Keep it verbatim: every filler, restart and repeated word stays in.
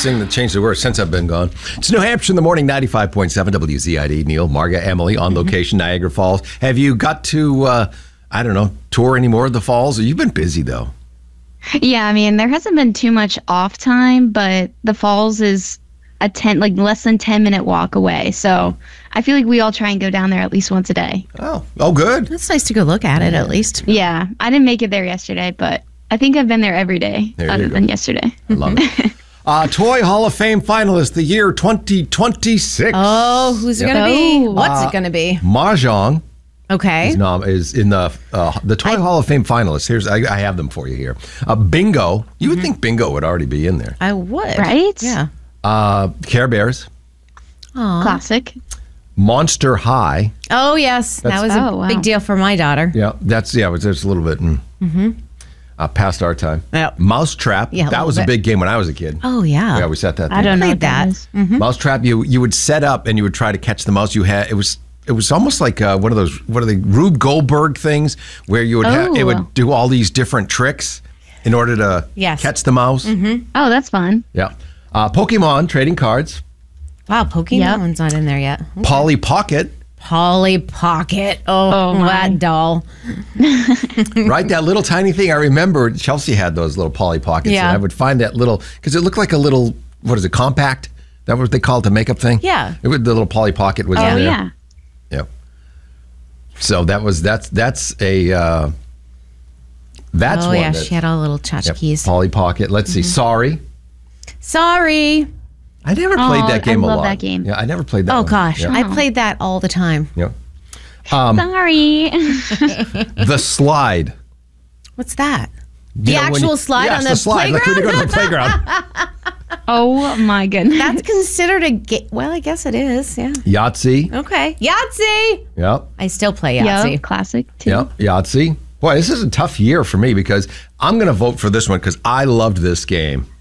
thing that changed the world since I've been gone. It's New Hampshire in the morning, ninety-five point seven W Z I D. Neil, Marga, Emily on location, mm-hmm. Niagara Falls. Have you got to, uh, I don't know, tour any more of the falls? You've been busy, though. Yeah, I mean, there hasn't been too much off time, but the falls is a ten, like less than ten minute walk away. So I feel like we all try and go down there at least once a day. Oh, oh, good. That's nice to go look at it at least. Yeah, I didn't make it there yesterday, but I think I've been there every day there other than yesterday. I love it. uh, Toy Hall of Fame finalist, the year twenty twenty-six. Oh, who's it yep. going to be? What's uh, it going to be? Mahjong. Okay. Is, nom- is in the uh, the Toy I, Hall of Fame finalists. Here's I, I have them for you here. Uh, bingo. You would mm-hmm. think bingo would already be in there. I would. Right? Yeah. Uh, Care Bears. Aww. Classic. Monster High. Oh yes, that's, that was a oh, wow. big deal for my daughter. Yeah, that's yeah. It was just a little bit mm, mm-hmm. uh, past our time. Yep. Mousetrap. Yeah, that was bit. a big game when I was a kid. Oh yeah. Yeah, we set that. Thing. I don't know played that. that. Mm-hmm. Mousetrap. You you would set up and you would try to catch the mouse. You had it was. It was almost like uh, one of those, what are they, Rube Goldberg things, where you would oh. have, it would do all these different tricks in order to yes. catch the mouse. Mm-hmm. Oh, that's fun. Yeah. Uh, Pokemon, trading cards. Wow, Pokemon's yep. not in there yet. Okay. Polly Pocket. Polly Pocket. Oh, oh that doll. Right, that little tiny thing. I remember Chelsea had those little Polly Pockets. Yeah. And I would find that little, because it looked like a little, what is it, compact? That was what they called the makeup thing? Yeah. It was, the little Polly Pocket was oh, in there. yeah. Yep. So that was that's that's a uh, that's oh, one. Oh yeah, that, she had all the little tchotchkes. Yep, Polly Pocket. Let's mm-hmm. see. Sorry. Sorry. I never played oh, that game I a love lot. that game. Yeah, I never played that. Oh one. gosh, Yep. I played that all the time. Yep. Um, Sorry. The Slide. What's that? You the know, actual you, slide yes, on the, the slide. playground? Like when you go to the playground. Oh my goodness. That's considered a game. Well, I guess it is. Yeah. Yahtzee. Okay. Yahtzee. Yep. I still play Yahtzee. Yep, classic too. Yep. Yahtzee. Boy, this is a tough year for me because I'm going to vote for this one because I loved this game.